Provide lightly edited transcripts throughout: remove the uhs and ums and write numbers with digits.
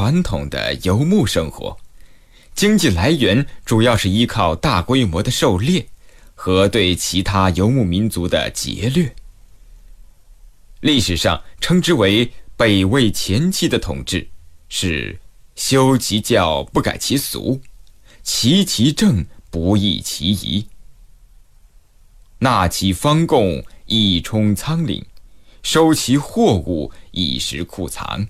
传统的游牧生活，经济来源主要是依靠大规模的狩猎和对其他游牧民族的劫掠。历史上称之为北魏前期的统治是修其教不改其俗，齐其政不易其宜，纳其方贡以充仓廪，收其货物以实库藏。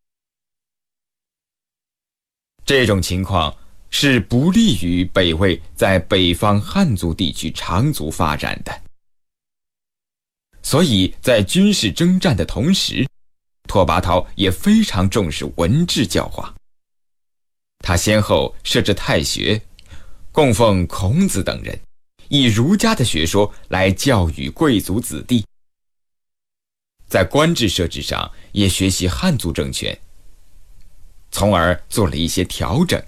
这种情况是不利于北魏在北方汉族地区长足发展的。所以在军事征战的同时，拓跋焘也非常重视文治教化。他先后设置太学，供奉孔子等人，以儒家的学说来教育贵族子弟。在官制设置上也学习汉族政权，从而做了一些调整。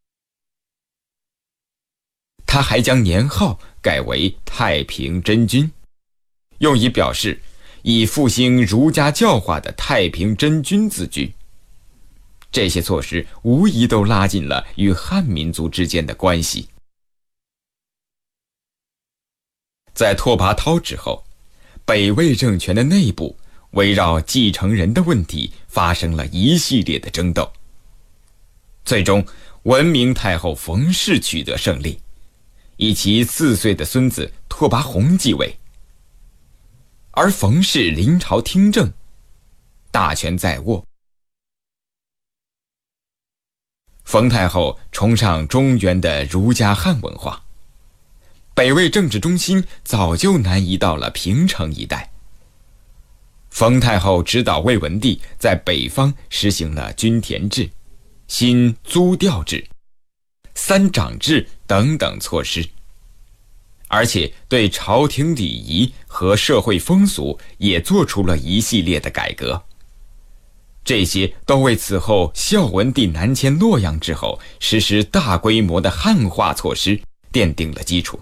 他还将年号改为太平真君，用以表示以复兴儒家教化的太平真君自居。这些措施无疑都拉近了与汉民族之间的关系。在拓跋焘之后，北魏政权的内部围绕继承人的问题发生了一系列的争斗。最终，文明太后冯氏取得胜利，以其4岁的孙子拓跋宏继位。而冯氏临朝听政，大权在握。冯太后崇尚中原的儒家汉文化，北魏政治中心早就南移到了平城一带。冯太后指导魏文帝在北方实行了均田制、新租调制、三长制等等措施，而且对朝廷礼仪和社会风俗也做出了一系列的改革。这些都为此后孝文帝南迁洛阳之后实施大规模的汉化措施奠定了基础。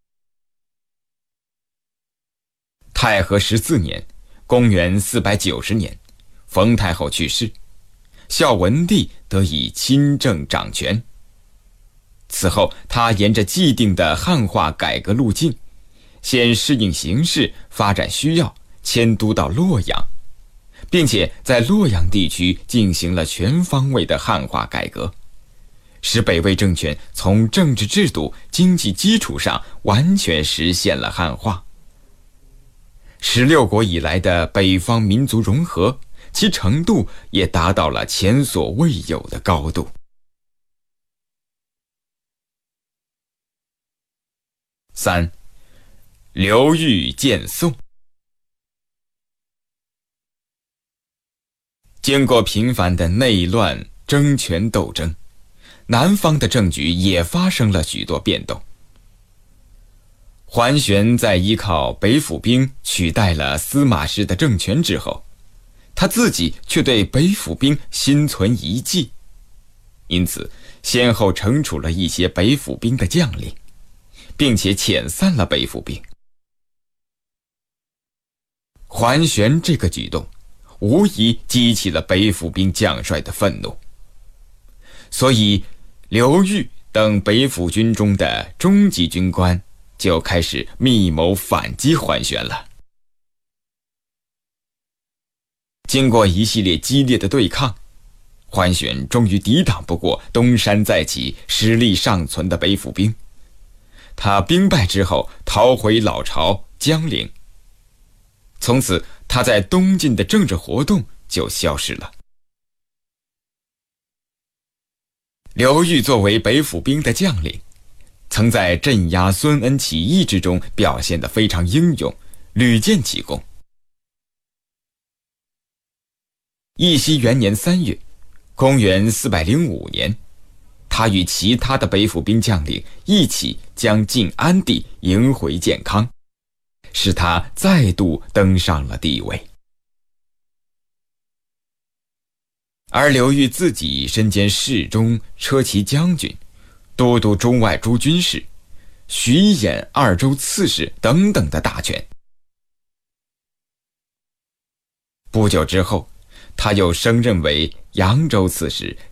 太和14年，公元490年，冯太后去世，孝文帝得以亲政掌权。此后，他沿着既定的汉化改革路径，先适应形势发展需要，迁都到洛阳，并且在洛阳地区进行了全方位的汉化改革，使北魏政权从政治制度、经济基础上完全实现了汉化。16国以来的北方民族融合，其程度也达到了前所未有的高度。3. 刘裕建宋。经过频繁的内乱、争权斗争，南方的政局也发生了许多变动。桓玄在依靠北府兵取代了司马氏的政权之后，他自己却对北府兵心存疑忌，因此先后惩处了一些北府兵的将领，并且遣散了北府兵。桓玄这个举动无疑激起了北府兵将帅的愤怒，所以刘裕等北府军中的中级军官就开始密谋反击桓玄了。经过一系列激烈的对抗，桓玄终于抵挡不过东山再起、实力尚存的北府兵。他兵败之后逃回老巢江陵，从此他在东晋的政治活动就消失了。刘裕作为北府兵的将领，曾在镇压孙恩起义之中表现得非常英勇，屡建奇功。义熙元年3月，公元405年，他与其他的北府兵将领一起将晋安帝迎回建康，使他再度登上了帝位。而刘裕自己身兼侍中、车骑将军、都督中外诸军事、徐兖2州刺史等等的大权。不久之后，他又升任为扬州刺史、